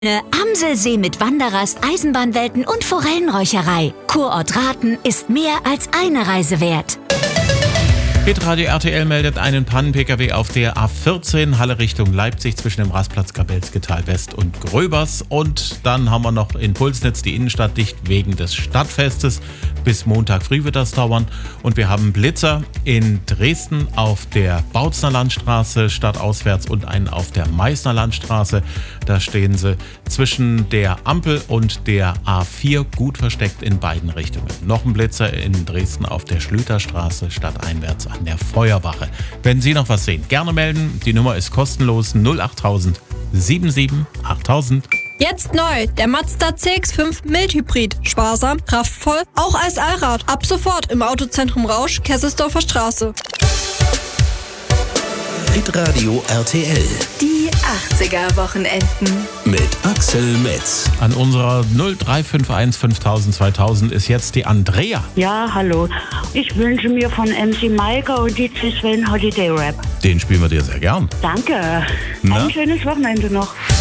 Amselsee mit Wanderrast, Eisenbahnwelten und Forellenräucherei. Kurort Rathen ist mehr als eine Reise wert. Hitradio RTL meldet einen Pannen-PKW auf der A14 Halle Richtung Leipzig zwischen dem Rastplatz Kabelsketal West und Gröbers. Und dann haben wir noch in Pulsnitz die Innenstadt dicht wegen des Stadtfestes. Bis Montag früh wird das dauern. Und wir haben Blitzer in Dresden auf der Bautzner Landstraße stadtauswärts und einen auf der Meißner Landstraße. Da stehen sie zwischen der Ampel und der A4 gut versteckt in beiden Richtungen. Noch ein Blitzer in Dresden auf der Schlüterstraße stadteinwärts an der Feuerwache. Wenn Sie noch was sehen, gerne melden. Die Nummer ist kostenlos 08000 77 8000. Jetzt neu, der Mazda CX-5 Mild-Hybrid. Sparsam, kraftvoll, auch als Allrad. Ab sofort im Autozentrum Rausch, Kesselsdorfer Straße. Hitradio RTL. Die 80er-Wochenenden. Mit Axel Metz. An unserer 0351 5000 2000 ist jetzt die Andrea. Ja, hallo. Ich wünsche mir von MC Maika und DJ Sven Holiday Rap. Den spielen wir dir sehr gern. Danke. Na? Ein schönes Wochenende noch.